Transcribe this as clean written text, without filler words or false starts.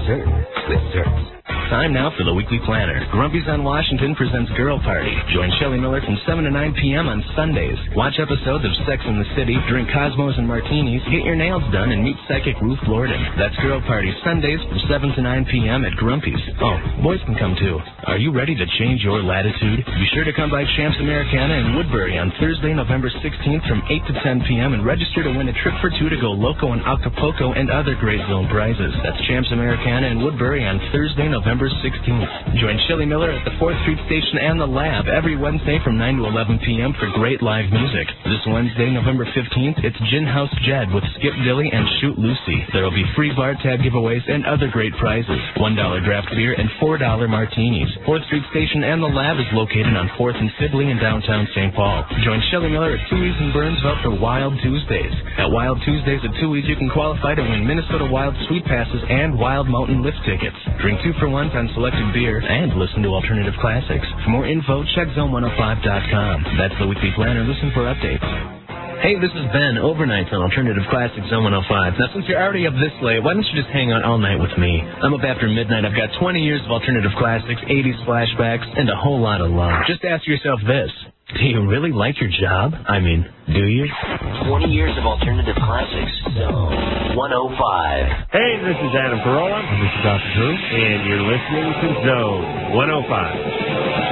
Desserts. Time now for the Weekly Planner. Grumpy's on Washington presents Girl Party. Join Shelley Miller from 7 to 9 p.m. on Sundays. Watch episodes of Sex and the City, drink Cosmos and martinis, get your nails done, and meet psychic Ruth Lorden. That's Girl Party Sundays from 7 to 9 p.m. at Grumpy's. Oh, boys can come too. Are you ready to change your latitude? Be sure to come by Champs Americana in Woodbury on Thursday, November 16th from 8 to 10 p.m. and register to win a trip for two to go Loco and Acapulco and other great zone prizes. That's Champs Americana in Woodbury on Thursday, November 16th. Join Shelley Miller at the 4th Street Station and the Lab every Wednesday from 9 to 11 p.m. for great live music. This Wednesday, November 15th, it's Gin House Jed with Skip Dilly and Shoot Lucy. There will be free bar tab giveaways and other great prizes. $1 draft beer and $4 martinis. 4th Street Station and the Lab is located on 4th and Sibley in downtown St. Paul. Join Shelley Miller at Tui's in Burnsville for Wild Tuesdays. At Wild Tuesdays at Tui's, you can qualify to win Minnesota Wild Sweet Passes and Wild Mountain Lift tickets. Drink 2-for-1s on selected beer and listen to alternative classics. For more info, check zone105.com. That's the Weekly Planner. Listen for updates. Hey, this is Ben, overnight on Alternative Classics Zone 105. Now, since you're already up this late, why don't you just hang out all night with me? I'm up after midnight. I've got 20 years of alternative classics, 80s flashbacks, and a whole lot of love. Just ask yourself this. Do you really like your job? I mean, do you? 20 years of alternative classics. Zone 105. Hey, this is Adam Carolla. This is Dr. Drew. And you're listening to Zone 105.